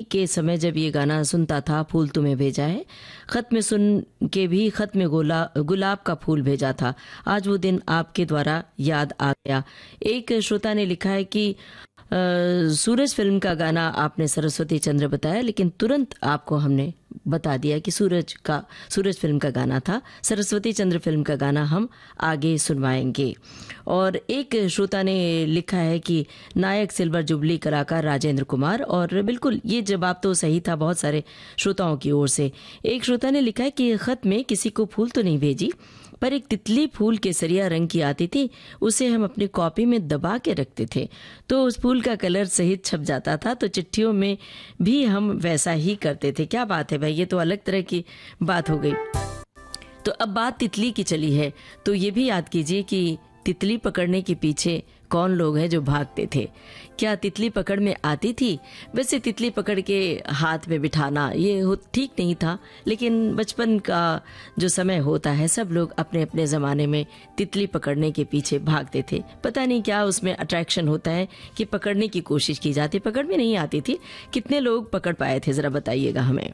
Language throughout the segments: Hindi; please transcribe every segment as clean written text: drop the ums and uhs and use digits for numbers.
के समय जब ये गाना सुनता था, फूल तुम्हें भेजा है, खत में सुन के भी खत में गुलाब का फूल भेजा था, आज वो दिन आपके द्वारा याद आ गया। एक श्रोता ने लिखा है कि सूरज फिल्म का गाना आपने सरस्वती चंद्र बताया, लेकिन तुरंत आपको हमने बता दिया कि सूरज फिल्म का गाना था, सरस्वती चंद्र फिल्म का गाना हम आगे सुनवाएंगे। और एक श्रोता ने लिखा है कि नायक सिल्वर जुबली कलाकार राजेंद्र कुमार, और बिल्कुल ये जवाब तो सही था बहुत सारे श्रोताओं की ओर से। एक श्रोता ने लिखा है कि खत में किसी को फूल तो नहीं भेजी, पर एक तितली फूल केसरिया रंग की आती थी, उसे हम अपनी कॉपी में दबा के रखते थे तो उस फूल का कलर सहित छप जाता था, तो चिट्ठियों में भी हम वैसा ही करते थे। क्या बात है भाई, ये तो अलग तरह की बात हो गई। तो अब बात तितली की चली है, तो ये भी याद कीजिए कि तितली पकड़ने के पीछे कौन लोग हैं जो भागते थे। क्या तितली पकड़ में आती थी? वैसे तितली पकड़ के हाथ में बिठाना ये ठीक नहीं था, लेकिन बचपन का जो समय होता है सब लोग अपने अपने ज़माने में तितली पकड़ने के पीछे भागते थे। पता नहीं क्या उसमें अट्रैक्शन होता है कि पकड़ने की कोशिश की जाती, पकड़ में नहीं आती थी। कितने लोग पकड़ पाए थे, ज़रा बताइएगा हमें।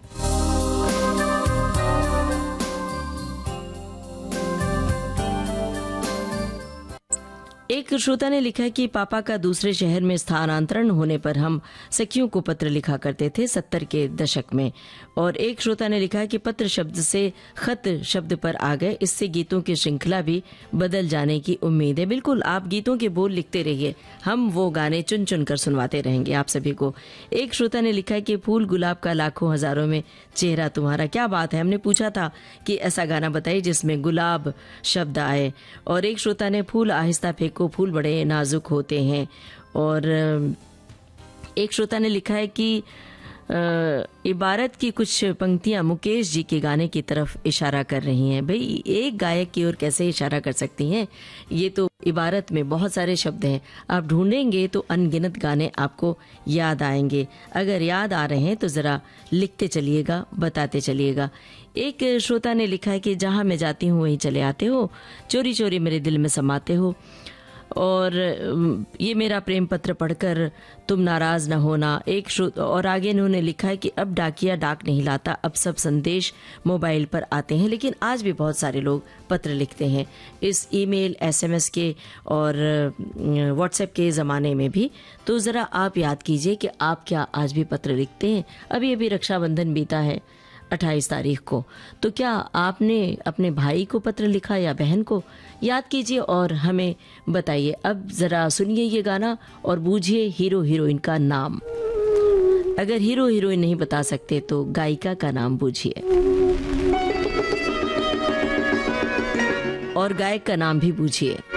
एक श्रोता ने लिखा कि पापा का दूसरे शहर में स्थानांतरण होने पर हम सखियों को पत्र लिखा करते थे 70 के दशक में। और एक श्रोता ने लिखा कि पत्र शब्द से खत शब्द पर आ गए, इससे गीतों की श्रृंखला भी बदल जाने की उम्मीद है। बिल्कुल, आप गीतों के बोल लिखते रहिए, हम वो गाने चुन चुन कर सुनवाते रहेंगे आप सभी को। एक श्रोता ने लिखा कि फूल गुलाब का लाखों हजारों में चेहरा तुम्हारा। क्या बात है, हमने पूछा था कि ऐसा गाना बताइए जिसमें गुलाब शब्द आए। और एक श्रोता ने फूल आहिस्ता फेंको, फूल बड़े नाजुक होते हैं। और एक श्रोता ने लिखा है कि इबारत की कुछ पंक्तियां मुकेश जी के गाने की तरफ इशारा कर रही हैं। भाई, एक गायक की ओर कैसे इशारा कर सकती हैं? ये तो इबारत में बहुत सारे शब्द हैं, आप ढूंढेंगे तो अनगिनत गाने आपको याद आएंगे। अगर याद आ रहे हैं तो ज़रा लिखते चलिएगा, बताते चलिएगा। एक श्रोता ने लिखा है कि जहाँ मैं जाती हूँ वहीं चले आते हो, चोरी चोरी मेरे दिल में समाते हो, और ये मेरा प्रेम पत्र पढ़कर तुम नाराज न होना। एक और आगे इन्होंने लिखा है कि अब डाकिया डाक नहीं लाता, अब सब संदेश मोबाइल पर आते हैं, लेकिन आज भी बहुत सारे लोग पत्र लिखते हैं इस ईमेल, एसएमएस के और व्हाट्सएप के ज़माने में भी। तो ज़रा आप याद कीजिए कि आप क्या आज भी पत्र लिखते हैं? अभी अभी रक्षाबंधन बीता है 28 तारीख को, तो क्या आपने अपने भाई को पत्र लिखा या बहन को? याद कीजिए और हमें बताइए। अब ज़रा सुनिए ये गाना और बूझिए हीरो हीरोइन का नाम। अगर हीरो हीरोइन नहीं बता सकते तो गायिका का नाम बूझिए और गायक का नाम भी बूझिए।